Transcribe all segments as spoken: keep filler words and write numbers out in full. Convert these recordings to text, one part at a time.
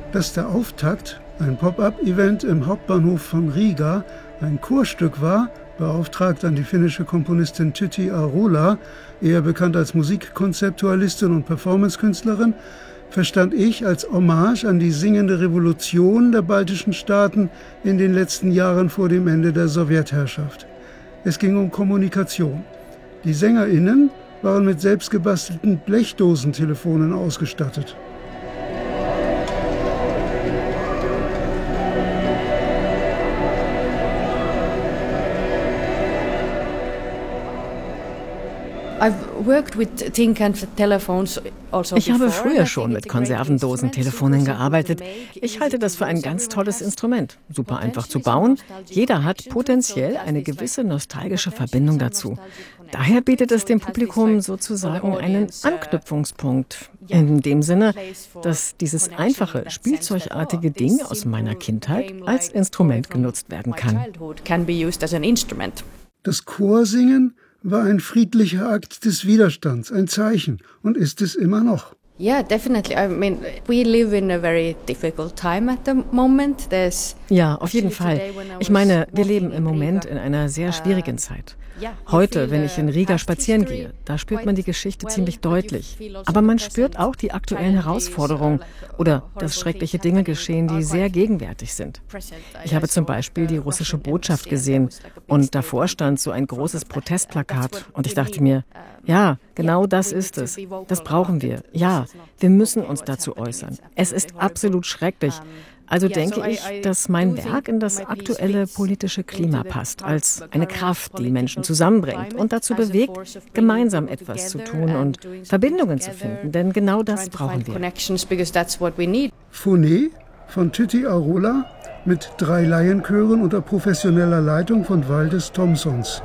Dass der Auftakt, ein Pop-up-Event im Hauptbahnhof von Riga, ein Chorstück war, beauftragt an die finnische Komponistin Tytti Ahola, eher bekannt als Musikkonzeptualistin und Performancekünstlerin, verstand ich als Hommage an die singende Revolution der baltischen Staaten in den letzten Jahren vor dem Ende der Sowjetherrschaft. Es ging um Kommunikation. Die SängerInnen waren mit selbstgebastelten Blechdosentelefonen ausgestattet. Ich habe früher schon mit Konservendosentelefonen gearbeitet. Ich halte das für ein ganz tolles Instrument. Super einfach zu bauen. Jeder hat potenziell eine gewisse nostalgische Verbindung dazu. Daher bietet es dem Publikum sozusagen einen Anknüpfungspunkt. In dem Sinne, dass dieses einfache, spielzeugartige Ding aus meiner Kindheit als Instrument genutzt werden kann. Das Chorsingen war ein friedlicher Akt des Widerstands, ein Zeichen, und ist es immer noch. Yeah, definitely. I mean, we live in a very difficult time at the moment. There's Ja, auf jeden Fall. Ich meine, wir leben im Moment in einer sehr schwierigen Zeit. Heute, wenn ich in Riga spazieren gehe, da spürt man die Geschichte ziemlich deutlich. Aber man spürt auch die aktuellen Herausforderungen oder dass schreckliche Dinge geschehen, die sehr gegenwärtig sind. Ich habe zum Beispiel die russische Botschaft gesehen und davor stand so ein großes Protestplakat und ich dachte mir, ja, genau das ist es. Das brauchen wir. Ja, wir müssen uns dazu äußern. Es ist absolut schrecklich. Also denke ich, dass mein Werk in das aktuelle politische Klima passt, als eine Kraft, die Menschen zusammenbringt und dazu bewegt, gemeinsam etwas zu tun und Verbindungen zu finden, denn genau das brauchen wir. Phoné von Tytti Ahola mit drei Laienchören unter professioneller Leitung von Valdis Thomsons.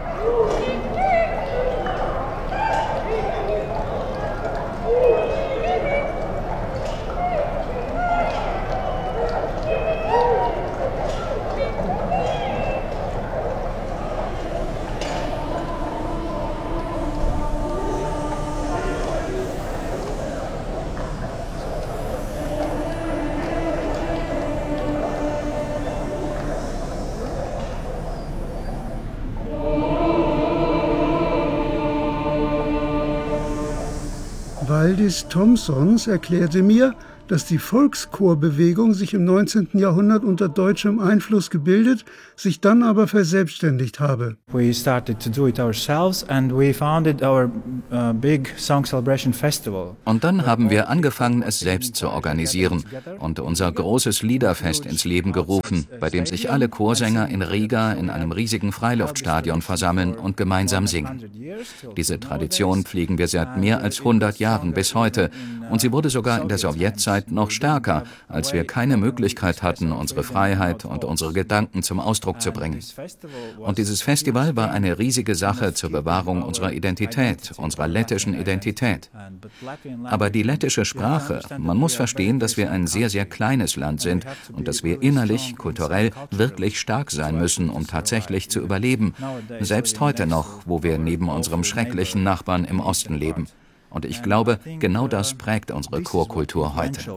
Valdis Thomsons erklärte mir, dass die Volkschorbewegung sich im neunzehnten Jahrhundert unter deutschem Einfluss gebildet, sich dann aber verselbstständigt habe. We started to do it ourselves and we founded our uh, big song celebration festival. Und dann haben wir angefangen, es selbst zu organisieren und unser großes Liederfest ins Leben gerufen, bei dem sich alle Chorsänger in Riga in einem riesigen Freiluftstadion versammeln und gemeinsam singen. Diese Tradition pflegen wir seit mehr als hundert Jahren bis heute und sie wurde sogar in der Sowjetzeit noch stärker, als wir keine Möglichkeit hatten, unsere Freiheit und unsere Gedanken zum Ausdruck zu bringen. Und dieses Festival war eine riesige Sache zur Bewahrung unserer Identität, unserer lettischen Identität. Aber die lettische Sprache, man muss verstehen, dass wir ein sehr, sehr kleines Land sind und dass wir innerlich, kulturell wirklich stark sein müssen, um tatsächlich zu überleben. Selbst heute noch, wo wir neben unserem schrecklichen Nachbarn im Osten leben. Und ich glaube, genau das prägt unsere Chorkultur heute.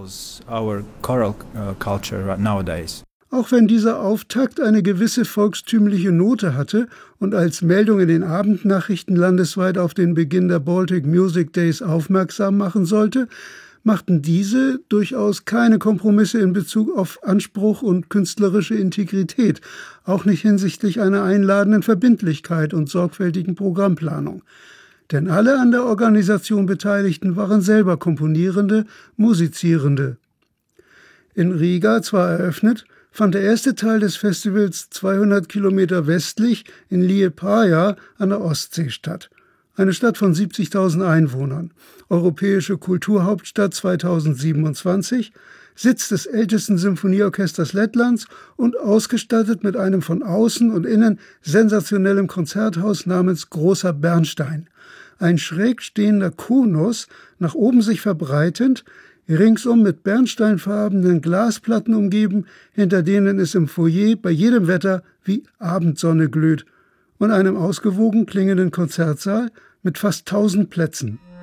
Auch wenn dieser Auftakt eine gewisse volkstümliche Note hatte und als Meldung in den Abendnachrichten landesweit auf den Beginn der Baltic Music Days aufmerksam machen sollte, machten diese durchaus keine Kompromisse in Bezug auf Anspruch und künstlerische Integrität, auch nicht hinsichtlich einer einladenden Verbindlichkeit und sorgfältigen Programmplanung. Denn alle an der Organisation Beteiligten waren selber Komponierende, Musizierende. In Riga zwar eröffnet, fand der erste Teil des Festivals zweihundert Kilometer westlich in Liepaja an der Ostsee statt. Eine Stadt von siebzigtausend Einwohnern, europäische Kulturhauptstadt zweitausendsiebenundzwanzig, Sitz des ältesten Symphonieorchesters Lettlands und ausgestattet mit einem von außen und innen sensationellem Konzerthaus namens Großer Bernstein. Ein schräg stehender Konus, nach oben sich verbreitend, ringsum mit bernsteinfarbenen Glasplatten umgeben, hinter denen es im Foyer bei jedem Wetter wie Abendsonne glüht, und einem ausgewogen klingenden Konzertsaal mit fast tausend Plätzen.